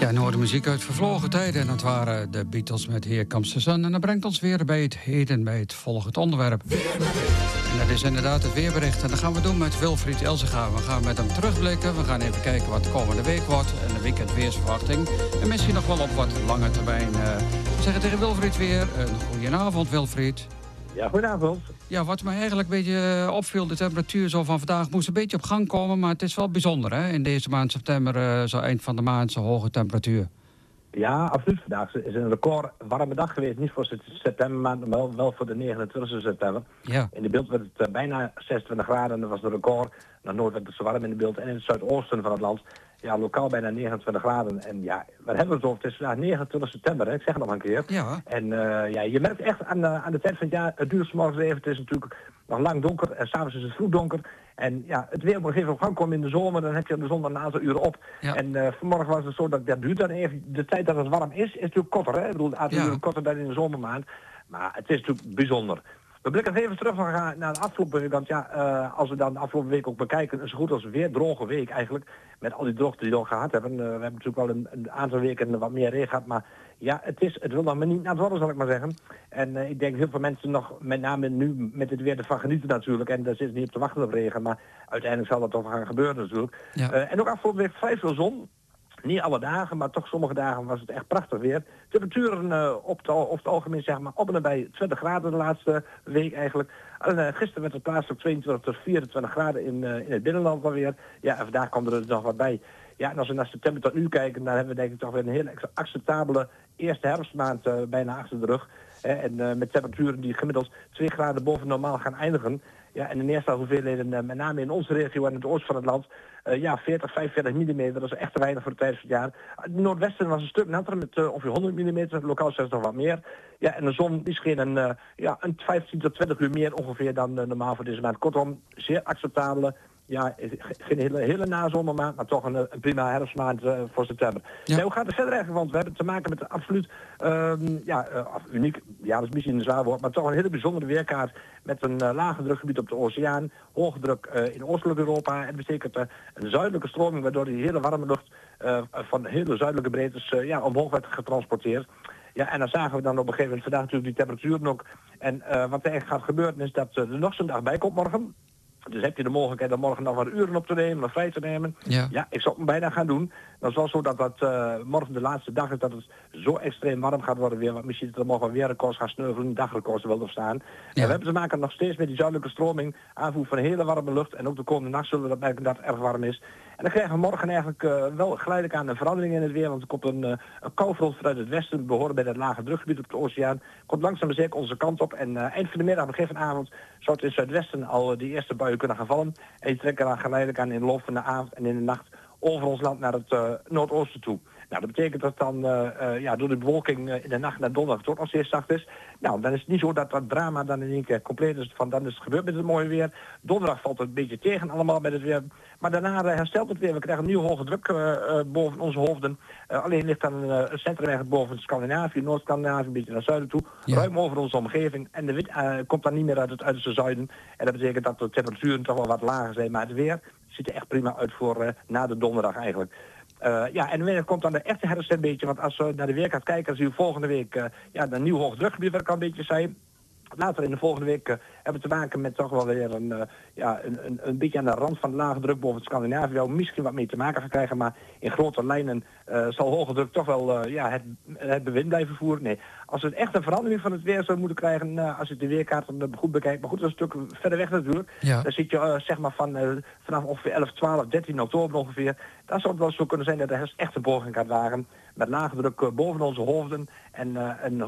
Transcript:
Ja, en hoorde muziek uit vervlogen tijden. En dat waren de Beatles met Here Comes the Sun. En dat brengt ons weer bij het heden, bij het volgende onderwerp. En dat is inderdaad het weerbericht. En dat gaan we doen met Wilfried Elzega. We gaan met hem terugblikken. We gaan even kijken wat de komende week wordt. En de weekendweersverwachting. En misschien nog wel op wat lange termijn. We zeggen tegen Wilfried weer een goedenavond, Wilfried. Ja, goedenavond. Ja, wat mij eigenlijk een beetje opviel, de temperatuur zo van vandaag moest een beetje op gang komen. Maar het is wel bijzonder, hè? In deze maand september, zo eind van de maand, zo'n hoge temperatuur. Ja, absoluut. Vandaag is een record warme dag geweest. Niet voor septembermaand, maar wel voor de 29 september. Ja. In de beeld werd het bijna 26 graden. En dat was de record. Naar noord werd het zo warm in de beeld. En in het zuidoosten van het land, ja, lokaal bijna 29 graden. En ja, waar hebben we het over? Het is vandaag 29 september, hè? Ik zeg het nog een keer. Ja. En ja, je merkt echt aan de tijd van het jaar, het duurt 's morgens even. Het is natuurlijk nog lang donker en s'avonds is het vroeg donker. En ja, het weer op een gegeven moment op gang komt in de zomer, dan heb je de zon een aantal uren op. Ja. En vanmorgen was het zo dat duurt dan even. De tijd dat het warm is natuurlijk korter, hè? Ik bedoel, een aantal uren korter dan in de zomermaand. Maar het is natuurlijk bijzonder. We blikken even terug naar de afgelopen week. Want ja, als we dan de afgelopen week ook bekijken, is het goed als weer droge week eigenlijk. Met al die droogte die we al gehad hebben. We hebben natuurlijk wel een aantal weken wat meer regen gehad. Maar ja, het wil nog maar niet naar het worden, zal ik maar zeggen. En ik denk heel veel mensen nog, met name nu met dit weer, ervan genieten natuurlijk. En daar zitten niet op te wachten op regen. Maar uiteindelijk zal dat toch gaan gebeuren natuurlijk. Ja. En ook afgelopen week vrij veel zon. Niet alle dagen, maar toch sommige dagen was het echt prachtig weer. Temperaturen over het algemeen zeg maar op en bij 20 graden de laatste week eigenlijk. En gisteren werd het plaatselijk 22 tot 24 graden in het binnenland alweer. Ja, en vandaag kwam er dus nog wat bij. Ja, en als we naar september tot nu kijken, dan hebben we denk ik toch weer een heel acceptabele eerste herfstmaand bijna achter de rug. En met temperaturen die gemiddeld 2 graden boven normaal gaan eindigen. Ja, en de neerslaghoeveelheden, met name in onze regio en het oosten van het land, 40, 45 mm, dat is echt te weinig voor de tijd van het jaar. Het noordwesten was een stuk natter met ongeveer 100 mm, lokaal zelfs nog wat meer. Ja, en de zon die scheen een 15 tot 20 uur meer ongeveer dan normaal voor deze maand. Kortom, zeer acceptabele. Ja, geen hele nazomermaand, maar toch een prima herfstmaand voor september. Ja. Hoe gaat het verder eigenlijk? Want we hebben te maken met een absoluut uniek, ja dat is misschien een zwaar woord, maar toch een hele bijzondere weerkaart met een lage drukgebied op de oceaan, hoge druk in oostelijk Europa. En dat betekent een zuidelijke stroming, waardoor die hele warme lucht van hele zuidelijke breedtes omhoog werd getransporteerd. Ja, en dan zagen we dan op een gegeven moment vandaag natuurlijk die temperaturen ook. En wat er eigenlijk gaat gebeuren is dat er nog zo'n dag bij komt morgen. Dus heb je de mogelijkheid om morgen nog wat uren op te nemen, nog vrij te nemen. Ja, ik zou het bijna gaan doen. Dat is wel zo dat morgen de laatste dag is dat het zo extreem warm gaat worden weer. Want misschien dat er morgen weer records gaan sneuvelen, dagrecords wel staan. Ja. En we hebben te maken nog steeds met die zuidelijke stroming, aanvoer van hele warme lucht. En ook de komende nacht zullen we dat merken dat het erg warm is. En dan krijgen we morgen eigenlijk wel geleidelijk aan een verandering in het weer. Want er komt een koufront vanuit het westen. We behoren bij het lage drukgebied op de oceaan. Komt langzaam maar zeker onze kant op. En eind van de middag, begin van de avond, zou het in het zuidwesten al die eerste buien kunnen gaan vallen. En die trekken dan geleidelijk aan in de loop van de avond en in de nacht over ons land naar het noordoosten toe. Nou, dat betekent dat dan door de bewolking in de nacht naar donderdag toch nog steeds zacht is. Nou, dan is het niet zo dat dat drama dan in één keer compleet is. Van dan is het gebeurd met het mooie weer. Donderdag valt het een beetje tegen allemaal met het weer. Maar daarna herstelt het weer. We krijgen een nieuwe hoge druk boven onze hoofden. Alleen ligt dan een centrum eigenlijk boven Scandinavië, Noord-Scandinavië, een beetje naar het zuiden toe. Ja. Ruim over onze omgeving. En de wind komt dan niet meer uit het uiterste zuiden. En dat betekent dat de temperaturen toch wel wat lager zijn. Maar het weer ziet er echt prima uit voor na de donderdag eigenlijk. En wanneer komt dan de echte herfst een beetje? Want als we naar de weerkaart kijken, dan zien we volgende week een nieuw hoog drukgebied, wat ik al een beetje zei. Later in de volgende week hebben we te maken met toch wel weer een beetje aan de rand van de lage druk boven het Scandinavië. Wel misschien wat mee te maken gaan krijgen, maar in grote lijnen zal hoge druk toch wel het bewind blijven voeren. Nee, als we echt een verandering van het weer zouden moeten krijgen, als je de weerkaart goed bekijkt, maar goed, dat is een stuk verder weg natuurlijk. Ja. Dan zit je vanaf ongeveer 11, 12, 13 oktober ongeveer. Dan zou het wel zo kunnen zijn dat de herfst echt een poging gaat wagen met lage druk boven onze hoofden en een